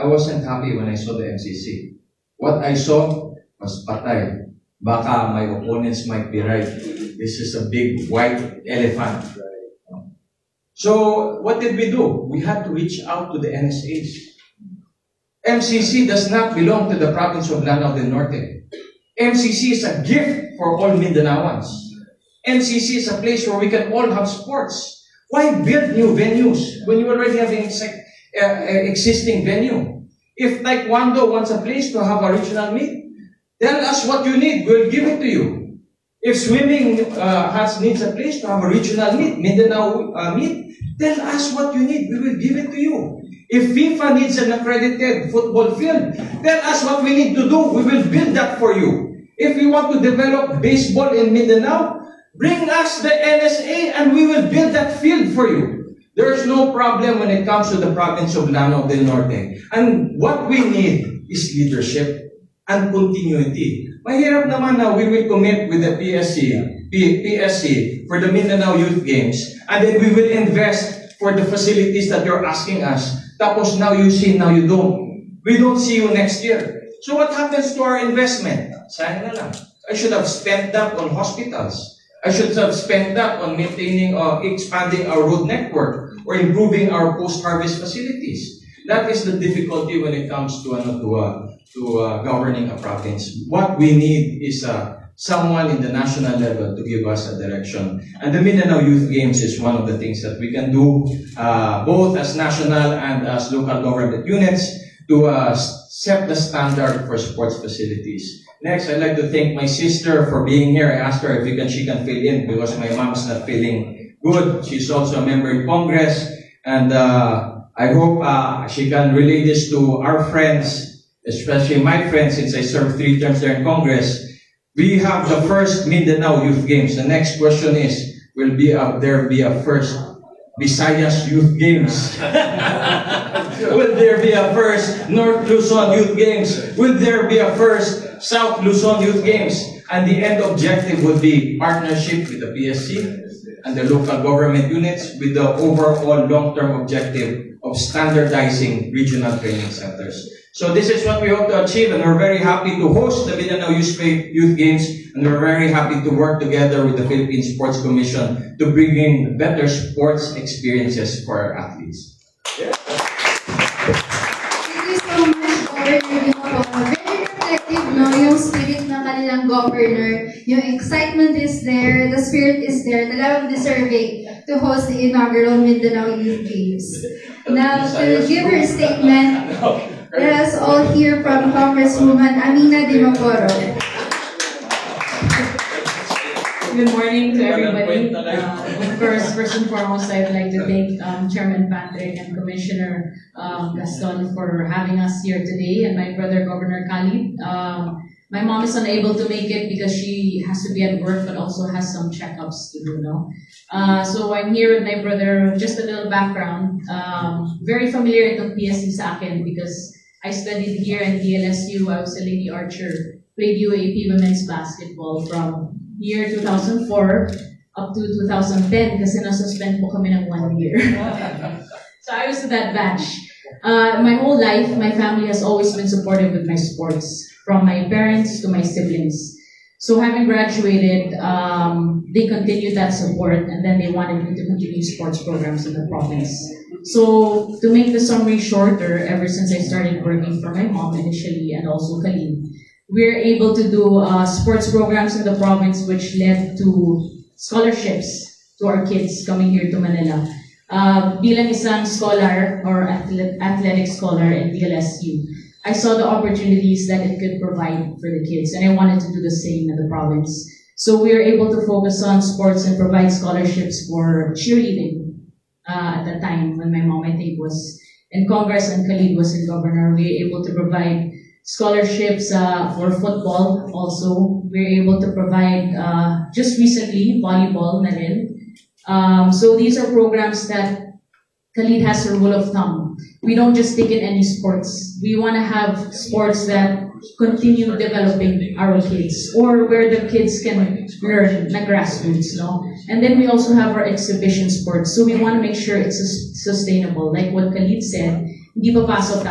I wasn't happy when I saw the MCC. What I saw was patay. Baka my opponents might be right. This is a big white elephant. So what did we do? We had to reach out to the NSAs. MCC does not belong to the province of Lanao del Norte. MCC is a gift for all Mindanaoans. MCC is a place where we can all have sports. Why build new venues when you already have an existing venue? If Taekwondo wants a place to have a regional meet, tell us what you need. We'll give it to you. If swimming needs a place to have a regional meet, Mindanao meet, tell us what you need. We will give it to you. If FIFA needs an accredited football field, tell us what we need to do. We will build that for you. If we want to develop baseball in Mindanao, bring us the NSA and we will build that field for you. There's no problem when it comes to the province of Lanao del Norte. And what we need is leadership and continuity. Mahirap naman na we will commit with the PSC for the Mindanao Youth Games, and then we will invest for the facilities that you're asking us. Tapos now you see, now you don't. We don't see you next year. So what happens to our investment? Sayang na lang. I should have spent that on hospitals. I should have spent that on maintaining or expanding our road network or improving our post-harvest facilities. That is the difficulty when it comes to governing a province. What we need is someone in the national level to give us a direction. And the Mindanao Youth Games is one of the things that we can do, both as national and as local government units, to set the standard for sports facilities. Next, I'd like to thank my sister for being here. I asked her if she can fill in because my mom's not feeling good. She's also a member in Congress. And I hope she can relay this to our friends, especially my friends, since I served 3 terms there in Congress. We have the first Mindanao Youth Games. The next question is, will there be a first Visayas Youth Games? Will there be a first North Luzon Youth Games? Will there be a first South Luzon Youth Games? And the end objective would be partnership with the PSC and the local government units with the overall long-term objective of standardizing regional training centers. So this is what we hope to achieve, and we're very happy to host the Mindanao Youth Games, and we're very happy to work together with the Philippine Sports Commission to bring in better sports experiences for our athletes. Thank you so much, Governor. Very reflective, no? Yung spirit ng kanilang governor, yung excitement is there, the spirit is there, talagang deserving to host the inaugural Mindanao Youth Games. Now, to give her statement, let us all hear from Congresswoman Amina Dimaporo. Good morning to everybody. Of course, first and foremost, I'd like to thank Chairman Patrick and Commissioner Gaston for having us here today, and my brother, Governor Khalid. My mom is unable to make it because she has to be at work, but also has some checkups to do, no? So I'm here with my brother. Just a little background. Very familiar itong PSC sa akin because I studied here in DLSU. I was a lady archer, played UAP women's basketball from year 2004 up to 2010 kasi nasuspend po kami ng 1 year. So I was in that batch. My whole life, my family has always been supportive with my sports, from my parents to my siblings. So having graduated, they continued that support, and then they wanted me to continue sports programs in the province. So to make the summary shorter, ever since I started working for my mom initially and also Khalid, we're able to do sports programs in the province, which led to scholarships to our kids coming here to Manila. Bilang isang scholar or athletic scholar in DLSU, I saw the opportunities that it could provide for the kids, and I wanted to do the same in the province. So we were able to focus on sports and provide scholarships for cheerleading at the time when my mom, I think, was in Congress and Khalid was in governor. We were able to provide scholarships for football also. We were able to provide, just recently, volleyball na rin. So these are programs that Khalid has a rule of thumb. We don't just take in any sports. We want to have sports that continue developing our kids, or where the kids can learn na grassroots, no? And then we also have our exhibition sports. So we want to make sure it's sustainable. Like what Khalid said, hindi papasok